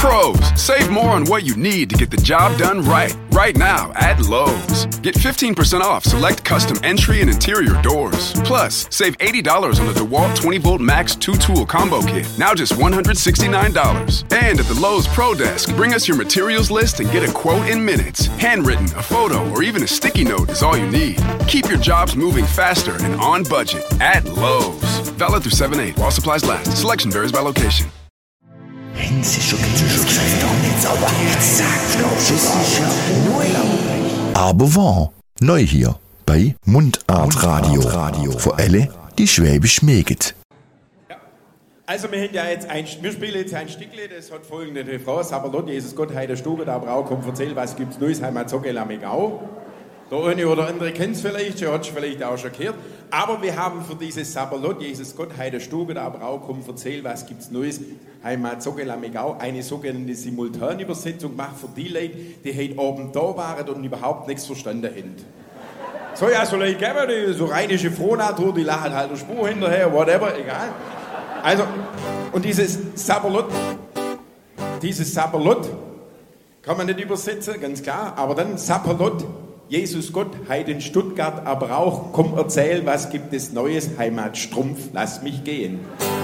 Pros, save more on what you need to get the job done right. Right now at Lowe's. Get 15% off select custom entry and interior doors. Plus, save $80 on the DeWalt 20-volt Max 2-tool combo kit. Now just $169. And at the Lowe's Pro Desk, bring us your materials list and get a quote in minutes. Handwritten, a photo, or even a sticky note is all you need. Keep your jobs moving faster and on budget at Lowe's. Valid through 7/8 while supplies last. Selection varies by location. Aber wahr, neu hier bei Mundart Radio. Für alle, die Schwäbisch mögen. Ja. Also wir spielen jetzt ein Stückle, das hat folgende Refrain: Saberlot, Jesus Gott, Heide Stube, da Brau, komm, erzähl, was gibt's Neues, Heimat, Zocke, Lamegau. Der eine oder andere kennt es vielleicht, der hat es vielleicht auch schon gehört. Aber wir haben für dieses Saberlot, Jesus Gott, Heide Stube, da Brau, komm, erzähl, was gibt's Neues, Heimat, Zocke, Lamegau, eine sogenannte Simultanübersetzung gemacht für die Leute, die heute Abend da waren und überhaupt nichts verstanden haben. So, ja, so Leute geben, die so rheinische Frohnatur, die lachen halt der Spur hinterher, whatever, egal. Also, und dieses Saberlot kann man nicht übersetzen, ganz klar, aber dann Saberlot, Jesus Gott, Heiden Stuttgart, aber auch, komm erzähl, was gibt es Neues, Heimat Strumpf, lass mich gehen.